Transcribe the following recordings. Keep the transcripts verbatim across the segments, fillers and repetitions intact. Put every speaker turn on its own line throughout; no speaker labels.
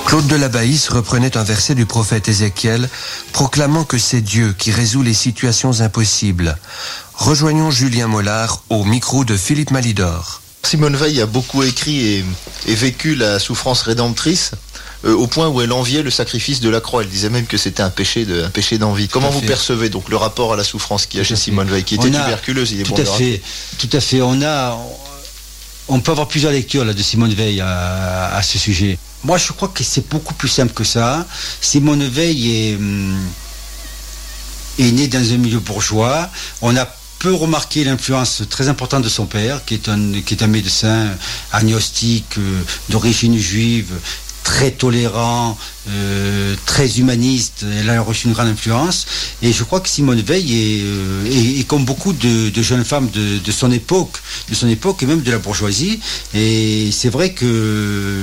Claude de la Baïsse reprenait un verset du prophète Ézéchiel, proclamant que c'est Dieu qui résout les situations impossibles. Rejoignons Julien Mollard au micro de Philippe Malidor.
Simone Veil a beaucoup écrit et, et vécu la souffrance rédemptrice, euh, au point où elle enviait le sacrifice de la croix. Elle disait même que c'était un péché, de, un péché d'envie. Comment vous percevez donc le rapport à la souffrance qu'il y a chez Simone Veil, qui était a, tuberculeuse, il est
tout
bon
à fait, tout à fait. On a, on peut avoir plusieurs lectures là de Simone Veil à, à ce sujet. Moi, je crois que c'est beaucoup plus simple que ça. Simone Veil est, hum, est née dans un milieu bourgeois. On a peut remarquer l'influence très importante de son père, qui est un, qui est un médecin agnostique, euh, d'origine juive, très tolérant, euh, très humaniste. Elle a reçu une grande influence. Et je crois que Simone Veil est, euh, est, est comme beaucoup de, de jeunes femmes de, de son époque, de son époque et même de la bourgeoisie. Et c'est vrai que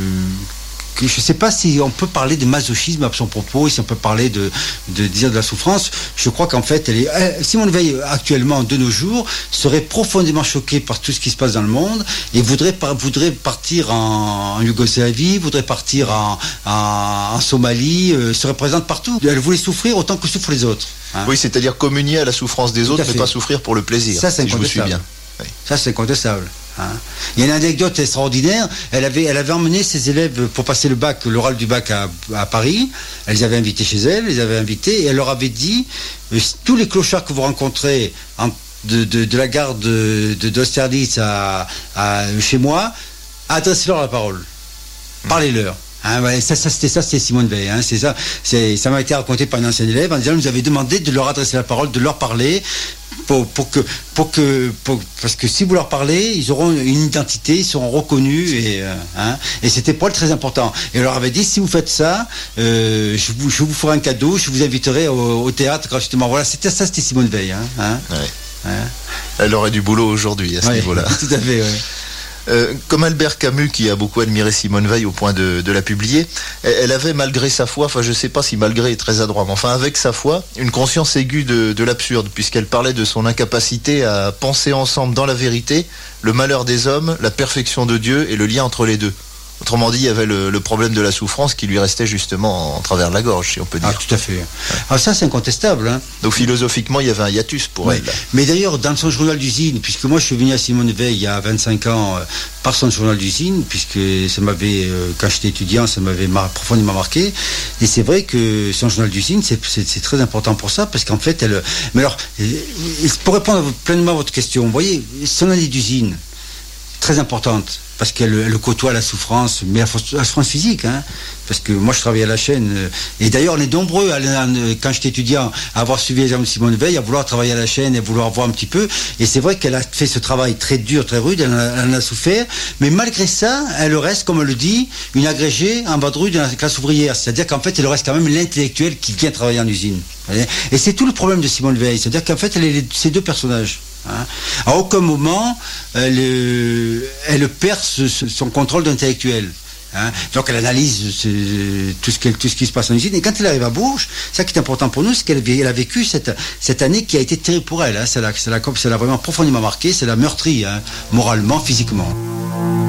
que je ne sais pas si on peut parler de masochisme à son propos, si on peut parler de, de dire de la souffrance. Je crois qu'en fait, elle est, Simone Veil, actuellement, de nos jours, serait profondément choquée par tout ce qui se passe dans le monde et voudrait, voudrait partir en, en Yougoslavie, voudrait partir en, en, en Somalie, euh, serait présente partout. Elle voulait souffrir autant que souffrent les autres. Hein.
Oui, c'est-à-dire communier à la souffrance des autres, mais pas souffrir pour le plaisir.
Ça, c'est
si je vous suis bien.
Oui. Ça, c'est incontestable. Hein. Il y a une anecdote extraordinaire. Elle avait, elle avait emmené ses élèves pour passer le bac, l'oral du bac à, à Paris. Elle les avait invités chez elle, les avait invités et elle leur avait dit euh, tous les clochards que vous rencontrez en, de, de, de la gare de, de d'Austerlitz à, à chez moi, adressez-leur la parole, parlez-leur. Hein, ouais, ça, ça, c'était ça, c'était Simone Veil. Hein, c'est ça, c'est, ça m'a été raconté par un ancien élève en disant, nous avait demandé de leur adresser la parole, de leur parler, pour, pour que, pour que, pour, parce que si vous leur parlez, ils auront une identité, ils seront reconnus et, euh, hein, et c'était pour elle très important. Et elle leur avait dit, si vous faites ça, euh, je vous, je vous ferai un cadeau, je vous inviterai au, au théâtre gratuitement. Voilà, c'était ça, c'était Simone Veil. Hein, hein,
ouais.
hein.
Elle aurait du boulot aujourd'hui à ce
ouais,
niveau-là.
Tout à fait. Ouais.
Euh, comme Albert Camus, qui a beaucoup admiré Simone Veil au point de, de la publier, elle, elle avait, malgré sa foi, enfin je ne sais pas si malgré est très adroit, mais enfin avec sa foi, une conscience aiguë de, de l'absurde, puisqu'elle parlait de son incapacité à penser ensemble dans la vérité le malheur des hommes, la perfection de Dieu et le lien entre les deux. Autrement dit, il y avait le, le problème de la souffrance qui lui restait justement en, en travers de la gorge, si on peut dire.
Ah, tout à fait. Ouais. Ah, ça, c'est incontestable. Hein.
Donc, philosophiquement, il y avait un hiatus pour
ouais.
elle. Là.
Mais d'ailleurs, dans son journal d'usine, puisque moi, je suis venu à Simone Veil il y a vingt-cinq ans euh, par son journal d'usine, puisque ça m'avait, euh, quand j'étais étudiant, ça m'avait mar- profondément marqué. Et c'est vrai que son journal d'usine, c'est, c'est, c'est très important pour ça, parce qu'en fait, elle... Mais alors, pour répondre pleinement à votre question, vous voyez, son année d'usine, très importante, parce qu'elle elle côtoie la souffrance, mais la, la souffrance physique, hein, parce que moi je travaillais à la chaîne, euh, et d'ailleurs on est nombreux, à, à, quand j'étais étudiant, à avoir suivi l'examen de Simone Veil, à vouloir travailler à la chaîne, et vouloir voir un petit peu, et c'est vrai qu'elle a fait ce travail très dur, très rude, elle en a, elle en a souffert, mais malgré ça, elle reste, comme elle le dit, une agrégée en vadrouille de la classe ouvrière, c'est-à-dire qu'en fait elle reste quand même l'intellectuel qui vient travailler en usine, voyez, et c'est tout le problème de Simone Veil, c'est-à-dire qu'en fait elle est ces deux personnages. Hein. À aucun moment elle, elle perd ce, ce, son contrôle d'intellectuel. Hein. Donc elle analyse ce, tout, ce tout ce qui se passe en usine. Et quand elle arrive à Bourges, ça qui est important pour nous, c'est qu'elle elle a vécu cette, cette année qui a été terrible pour elle. Hein. Ça l'a, ça l'a, ça l'a vraiment profondément marqué, ça l'a meurtrie, hein, moralement, physiquement.